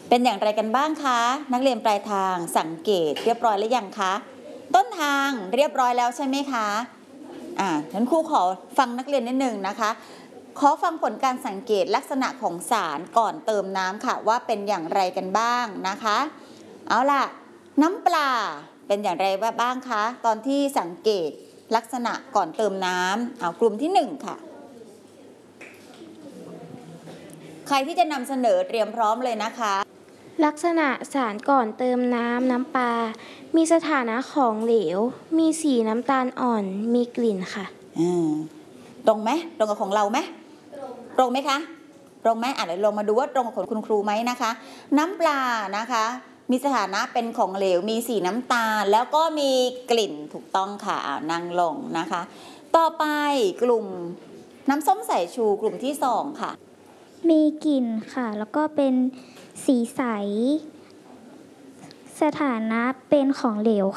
เป็นอย่างไรกันบ้างคะนักเรียนปลายทางสังเกตเรียบร้อยหรือยังคะต้นทางเรียบร้อยแล้วใช่ไหมคะงั้นครูขอฟังนักเรียนนิดนึงนะคะขอฟังผลการสังเกตลักษณะของสารก่อนเติมน้ำค่ะว่าเป็นอย่างไรกันบ้างนะคะเอาล่ะน้ำปลาเป็นอย่างไรบ้างคะตอนที่สังเกตลักษณะก่อนเติมน้ำเอากลุ่มที่1ค่ะใครที่จะนำเสนอเตรียมพร้อมเลยนะคะลักษณะสารก่อนเติมน้ำปลามีสถานะของเหลวมีสีน้ำตาลอ่อนมีกลิ่นค่ะตรงไหมตรงกับของเราไหมตรงไหมคะตรงไหมเดี๋ยวลงมาดูว่าตรงกับของคุณครูไหมนะคะน้ำปลานะคะมีสถานะเป็นของเหลวมีสีน้ำตาลแล้วก็มีกลิ่นถูกต้องค่ะนั่งลงนะคะต่อไปกลุ่มน้ำส้มสายชูกลุ่มที่2ค่ะมีกลิ่นค่ะแล้วก็เป็นสีใสสถานะเป็นของเหลว